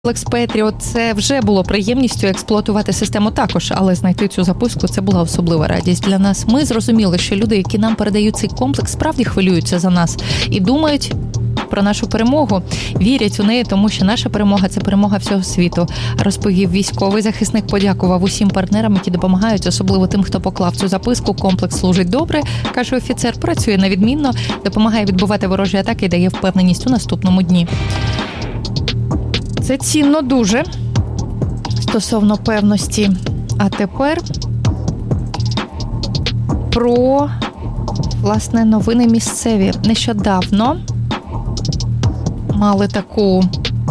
Комплекс Петріот – це вже було приємністю, експлуатувати систему також, але знайти цю запуску – це була особлива радість для нас. Ми зрозуміли, що люди, які нам передають цей комплекс, справді хвилюються за нас і думають про нашу перемогу, вірять у неї, тому що наша перемога – це перемога всього світу, розповів військовий захисник, подякував усім партнерам, які допомагають, особливо тим, хто поклав цю записку. Комплекс служить добре, каже офіцер, працює на відмінно, допомагає відбивати ворожі атаки і дає впевненість у наступному дні. Це цінно дуже стосовно певності. А тепер про, власне, новини місцеві. Нещодавно мали таку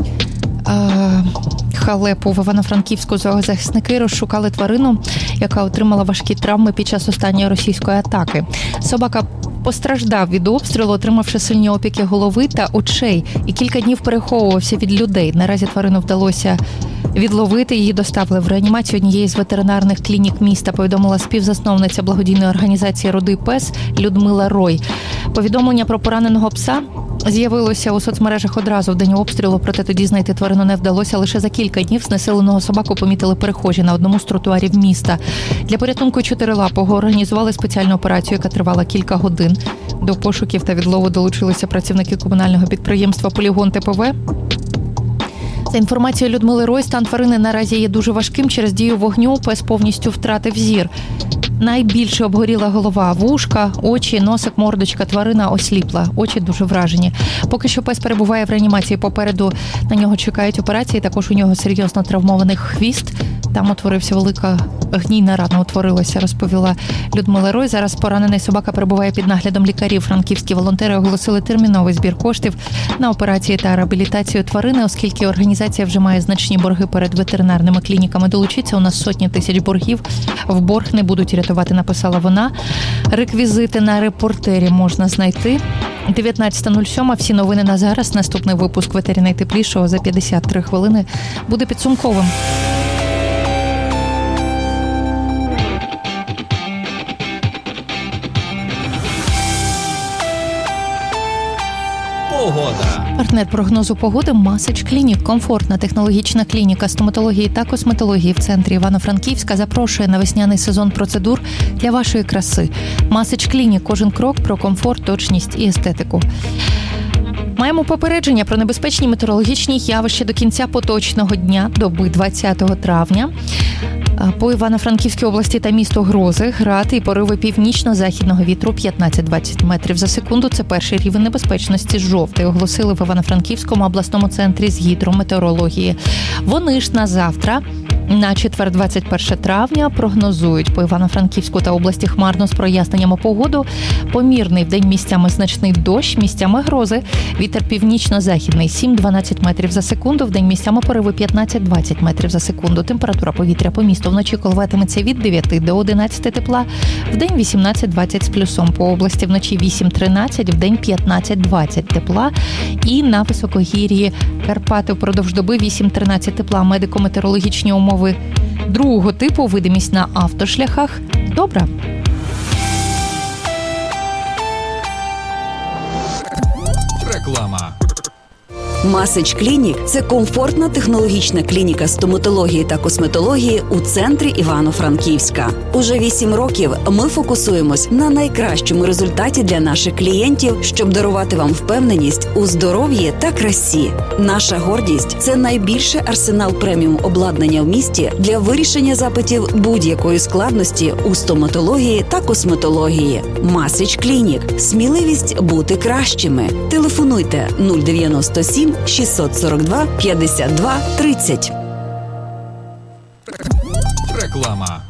халепу в Івано-Франківську. Зоозахисники розшукали тварину, яка отримала важкі травми під час останньої російської атаки. Собака постраждав від обстрілу, отримавши сильні опіки голови та очей, і кілька днів переховувався від людей. Наразі тварину вдалося відловити, її доставили в реанімацію однієї з ветеринарних клінік міста, повідомила співзасновниця благодійної організації «Рудий пес» Людмила Рой. Повідомлення про пораненого пса з'явилося у соцмережах одразу в день обстрілу, проте тоді знайти тварину не вдалося. Лише за кілька днів знесиленого собаку помітили перехожі на одному з тротуарів міста. Для порятунку чотирилапого організували спеціальну операцію, яка тривала кілька годин. До пошуків та відлову долучилися працівники комунального підприємства «Полігон ТПВ». За інформацією Людмили Рой, стан тварини наразі є дуже важким. Через дію вогню пес повністю втратив зір. Найбільше обгоріла голова, вушка, очі, носик, мордочка. Тварина осліпла. Очі дуже вражені. Поки що пес перебуває в реанімації. Попереду на нього чекають операції. Також у нього серйозно травмований хвіст. Там утворився велика гнійна рана, утворилася, розповіла Людмила Рой. Зараз поранений собака перебуває під наглядом лікарів. Франківські волонтери оголосили терміновий збір коштів на операції та реабілітацію тварини, оскільки організація вже має значні борги перед ветеринарними клініками. Долучиться у нас сотні тисяч боргів. В борг не будуть рятувати, написала вона. Реквізити на репортері можна знайти. 19:07. Всі новини на зараз. Наступний випуск «Ветері найтеплішого» за 53 хвилини буде підсумковим. Погода. Партнер прогнозу погоди Масич Клінік. Комфортна технологічна клініка стоматології та косметології в центрі Івано-Франківська запрошує на весняний сезон процедур для вашої краси. Масич Клінік. Кожен крок про комфорт, точність і естетику. Маємо попередження про небезпечні метеорологічні явища до кінця поточного дня, доби 20 травня. По Івано-Франківській області та місту грози, град і пориви північно-західного вітру 15-20 метрів за секунду. Це перший рівень небезпечності жовтий, оголосили в Івано-Франківському обласному центрі з гідрометеорології. Вони ж на завтра, на четвер 21 травня, прогнозують по Івано-Франківську та області хмарно з проясненнями погоду. Помірний вдень місцями значний дощ, місцями грози. Вітер північно-західний 7-12 метрів за секунду. Вдень місцями пориви 15-20 метрів за секунду. Температура повітря по місту вночі коливатиметься від 9 до 11 тепла. Вдень 18-20 з плюсом. По області вночі 8-13, вдень 15-20 тепла. І на високогір'ї Карпати впродовж доби 8-13 тепла. Медико-метеорологічні умови другого типу, видимість на автошляхах добра. Реклама. Масич Клінік – це комфортна технологічна клініка стоматології та косметології у центрі Івано-Франківська. Уже 8 років ми фокусуємось на найкращому результаті для наших клієнтів, щоб дарувати вам впевненість у здоров'ї та красі. Наша гордість – це найбільший арсенал преміум обладнання в місті для вирішення запитів будь-якої складності у стоматології та косметології. Масич Клінік – сміливість бути кращими. Телефонуйте 097 642 52 30. Реклама.